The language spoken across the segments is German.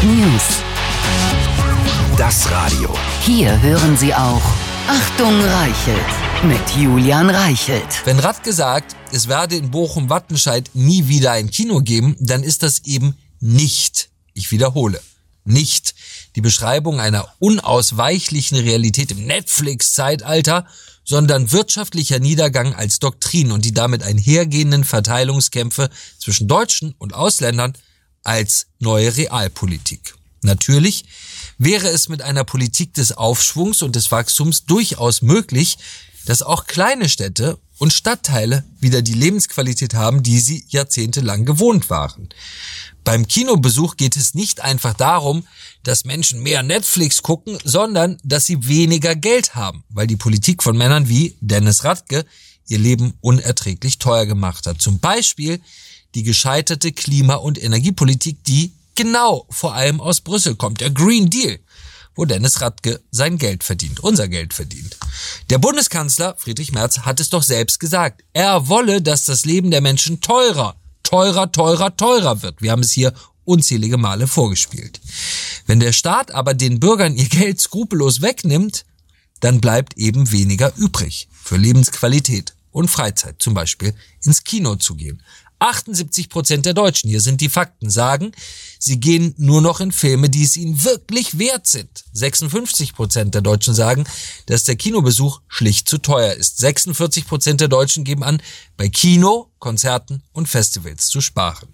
News. Das Radio. Hier hören Sie auch Achtung Reichelt mit Julian Reichelt. Wenn Radke sagt, es werde in Bochum-Wattenscheid nie wieder ein Kino geben, dann ist das eben nicht, ich wiederhole, nicht die Beschreibung einer unausweichlichen Realität im Netflix-Zeitalter, sondern wirtschaftlicher Niedergang als Doktrin und die damit einhergehenden Verteilungskämpfe zwischen Deutschen und Ausländern als neue Realpolitik. Natürlich wäre es mit einer Politik des Aufschwungs und des Wachstums durchaus möglich, dass auch kleine Städte und Stadtteile wieder die Lebensqualität haben, die sie jahrzehntelang gewohnt waren. Beim Kinobesuch geht es nicht einfach darum, dass Menschen mehr Netflix gucken, sondern dass sie weniger Geld haben, weil die Politik von Männern wie Dennis Radke ihr Leben unerträglich teuer gemacht hat. Zum Beispiel die gescheiterte Klima- und Energiepolitik, die genau vor allem aus Brüssel kommt, der Green Deal, wo Dennis Radke sein Geld verdient, unser Geld verdient. Der Bundeskanzler Friedrich Merz hat es doch selbst gesagt. Er wolle, dass das Leben der Menschen teurer wird. Wir haben es hier unzählige Male vorgespielt. Wenn der Staat aber den Bürgern ihr Geld skrupellos wegnimmt, dann bleibt eben weniger übrig für Lebensqualität und Freizeit, zum Beispiel ins Kino zu gehen. 78% der Deutschen, hier sind die Fakten, sagen, sie gehen nur noch in Filme, die es ihnen wirklich wert sind. 56% der Deutschen sagen, dass der Kinobesuch schlicht zu teuer ist. 46% der Deutschen geben an, bei Kino, Konzerten und Festivals zu sparen.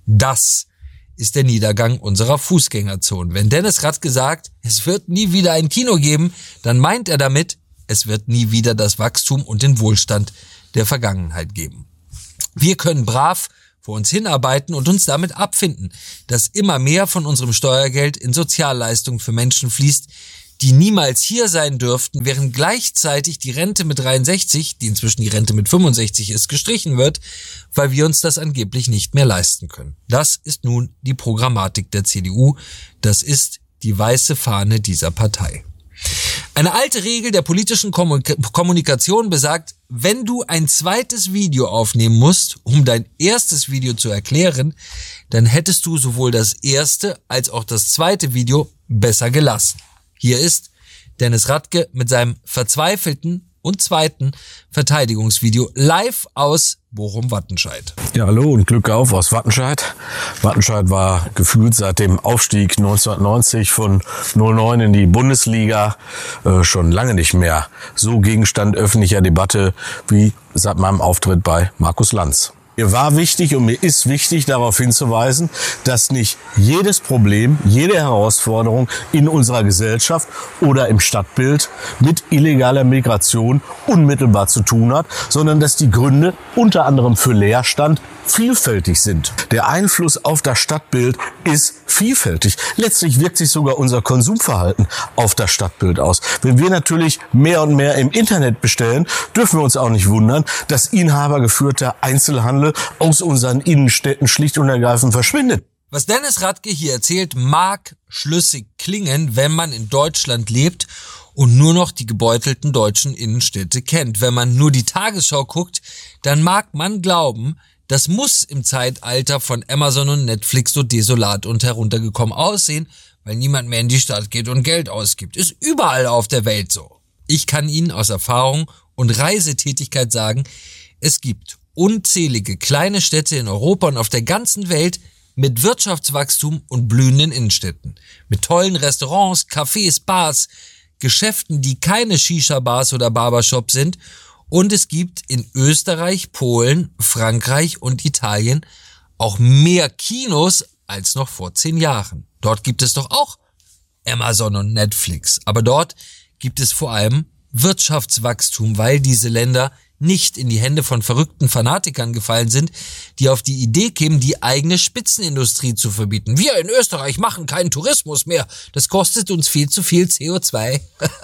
Das ist der Niedergang unserer Fußgängerzonen. Wenn Dennis Radke sagt, es wird nie wieder ein Kino geben, dann meint er damit, es wird nie wieder das Wachstum und den Wohlstand der Vergangenheit geben. Wir können brav vor uns hinarbeiten und uns damit abfinden, dass immer mehr von unserem Steuergeld in Sozialleistungen für Menschen fließt, die niemals hier sein dürften, während gleichzeitig die Rente mit 63, die inzwischen die Rente mit 65 ist, gestrichen wird, weil wir uns das angeblich nicht mehr leisten können. Das ist nun die Programmatik der CDU, das ist die weiße Fahne dieser Partei. Eine alte Regel der politischen Kommunikation besagt, wenn du ein zweites Video aufnehmen musst, um dein erstes Video zu erklären, dann hättest du sowohl das erste als auch das zweite Video besser gelassen. Hier ist Dennis Radke mit seinem verzweifelten und zweiten Verteidigungsvideo live aus Bochum-Wattenscheid. Ja, hallo und Glück auf aus Wattenscheid. Wattenscheid war gefühlt seit dem Aufstieg 1990 von 09 in die Bundesliga schon lange nicht mehr so Gegenstand öffentlicher Debatte wie seit meinem Auftritt bei Markus Lanz. Mir war wichtig und mir ist wichtig, darauf hinzuweisen, dass nicht jedes Problem, jede Herausforderung in unserer Gesellschaft oder im Stadtbild mit illegaler Migration unmittelbar zu tun hat, sondern dass die Gründe unter anderem für Leerstand vielfältig sind. Der Einfluss auf das Stadtbild ist vielfältig. Letztlich wirkt sich sogar unser Konsumverhalten auf das Stadtbild aus. Wenn wir natürlich mehr und mehr im Internet bestellen, dürfen wir uns auch nicht wundern, dass inhabergeführter Einzelhandel aus unseren Innenstädten schlicht und ergreifend verschwindet. Was Dennis Radke hier erzählt, mag schlüssig klingen, wenn man in Deutschland lebt und nur noch die gebeutelten deutschen Innenstädte kennt. Wenn man nur die Tagesschau guckt, dann mag man glauben, das muss im Zeitalter von Amazon und Netflix so desolat und heruntergekommen aussehen, weil niemand mehr in die Stadt geht und Geld ausgibt. Ist überall auf der Welt so. Ich kann Ihnen aus Erfahrung und Reisetätigkeit sagen, es gibt unzählige kleine Städte in Europa und auf der ganzen Welt mit Wirtschaftswachstum und blühenden Innenstädten. Mit tollen Restaurants, Cafés, Bars, Geschäften, die keine Shisha-Bars oder Barbershops sind. Und es gibt in Österreich, Polen, Frankreich und Italien auch mehr Kinos als noch vor 10 Jahren. Dort gibt es doch auch Amazon und Netflix. Aber dort gibt es vor allem Wirtschaftswachstum, weil diese Länder nicht in die Hände von verrückten Fanatikern gefallen sind, die auf die Idee kämen, die eigene Spitzenindustrie zu verbieten. Wir in Österreich machen keinen Tourismus mehr. Das kostet uns viel zu viel CO2.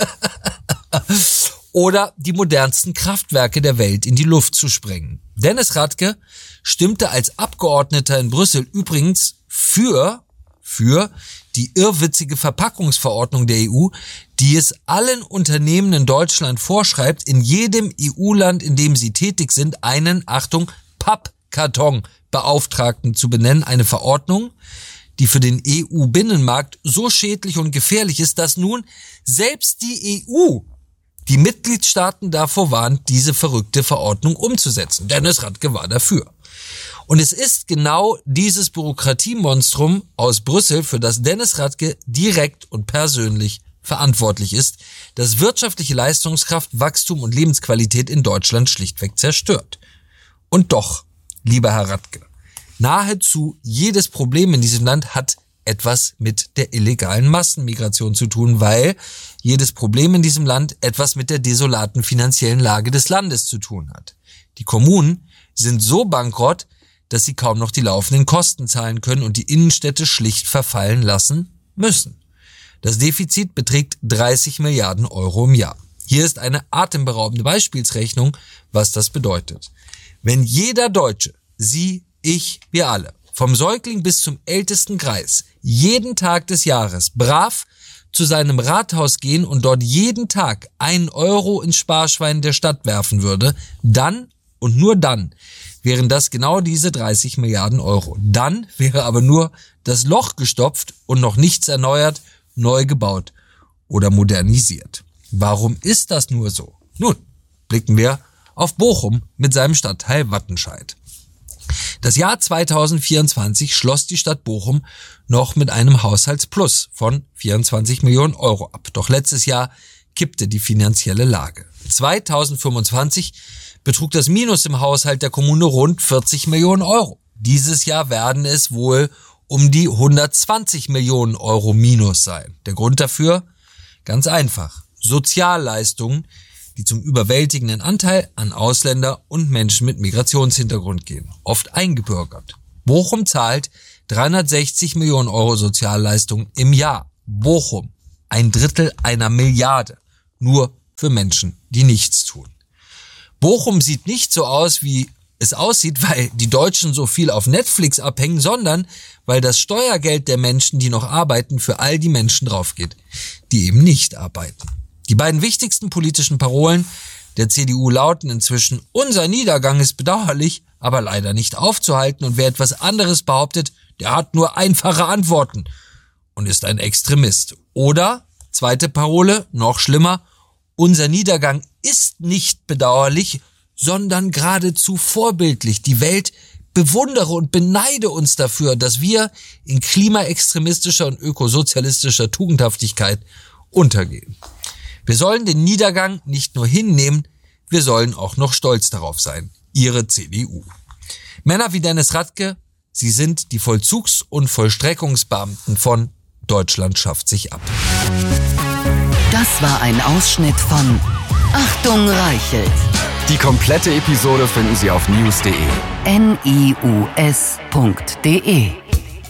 Oder die modernsten Kraftwerke der Welt in die Luft zu sprengen. Dennis Radke stimmte als Abgeordneter in Brüssel übrigens für die irrwitzige Verpackungsverordnung der EU, die es allen Unternehmen in Deutschland vorschreibt, in jedem EU-Land, in dem sie tätig sind, einen, Achtung, Pappkartonbeauftragten zu benennen. Eine Verordnung, die für den EU-Binnenmarkt so schädlich und gefährlich ist, dass nun selbst die EU die Mitgliedstaaten davor warnt, diese verrückte Verordnung umzusetzen. Dennis Radke war dafür. Und es ist genau dieses Bürokratiemonstrum aus Brüssel, für das Dennis Radke direkt und persönlich verantwortlich ist, das wirtschaftliche Leistungskraft, Wachstum und Lebensqualität in Deutschland schlichtweg zerstört. Und doch, lieber Herr Radke, nahezu jedes Problem in diesem Land hat etwas mit der illegalen Massenmigration zu tun, weil jedes Problem in diesem Land etwas mit der desolaten finanziellen Lage des Landes zu tun hat. Die Kommunen sind so bankrott, dass sie kaum noch die laufenden Kosten zahlen können und die Innenstädte schlicht verfallen lassen müssen. Das Defizit beträgt 30 Milliarden Euro im Jahr. Hier ist eine atemberaubende Beispielsrechnung, was das bedeutet. Wenn jeder Deutsche, Sie, ich, wir alle, vom Säugling bis zum ältesten Greis, jeden Tag des Jahres brav zu seinem Rathaus gehen und dort jeden Tag 1 Euro ins Sparschwein der Stadt werfen würde, dann und nur dann wären das genau diese 30 Milliarden Euro. Dann wäre aber nur das Loch gestopft und noch nichts erneuert, neu gebaut oder modernisiert. Warum ist das nur so? Nun, blicken wir auf Bochum mit seinem Stadtteil Wattenscheid. Das Jahr 2024 schloss die Stadt Bochum noch mit einem Haushaltsplus von 24 Millionen Euro ab. Doch letztes Jahr kippte die finanzielle Lage. 2025 betrug das Minus im Haushalt der Kommune rund 40 Millionen Euro. Dieses Jahr werden es wohl um die 120 Millionen Euro Minus sein. Der Grund dafür? Ganz einfach. Sozialleistungen, die zum überwältigenden Anteil an Ausländer und Menschen mit Migrationshintergrund gehen, oft eingebürgert. Bochum zahlt 360 Millionen Euro Sozialleistungen im Jahr. Bochum, 1/3 einer Milliarde, nur für Menschen, die nichts tun. Bochum sieht nicht so aus, wie es aussieht, weil die Deutschen so viel auf Netflix abhängen, sondern weil das Steuergeld der Menschen, die noch arbeiten, für all die Menschen draufgeht, die eben nicht arbeiten. Die beiden wichtigsten politischen Parolen der CDU lauten inzwischen: Unser Niedergang ist bedauerlich, aber leider nicht aufzuhalten, und wer etwas anderes behauptet, der hat nur einfache Antworten und ist ein Extremist. Oder, zweite Parole, noch schlimmer: Unser Niedergang ist nicht bedauerlich, sondern geradezu vorbildlich. Die Welt bewundere und beneide uns dafür, dass wir in klimaextremistischer und ökosozialistischer Tugendhaftigkeit untergehen. Wir sollen den Niedergang nicht nur hinnehmen, wir sollen auch noch stolz darauf sein. Ihre CDU. Männer wie Dennis Radke, sie sind die Vollzugs- und Vollstreckungsbeamten von Deutschland schafft sich ab. Das war ein Ausschnitt von Achtung Reichelt. Die komplette Episode finden Sie auf news.de. NIUS.de